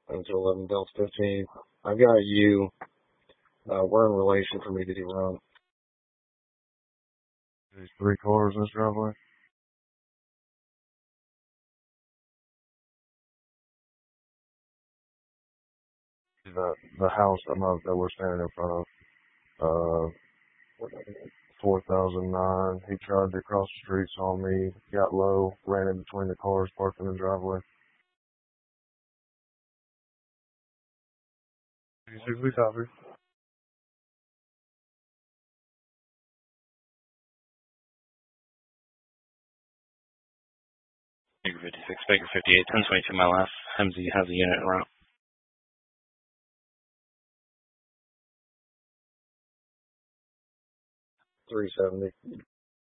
into 11 Delta 15. I've got you. We're in relation for me to do wrong. There's 3 cars in this driveway. The house that we're standing in front of, 4009. He tried to cross the street, saw me, got low, ran in between the cars parked in the driveway. We copy. Baker 56, Baker 58, 1022 my last. Hemsey has a unit around. 370.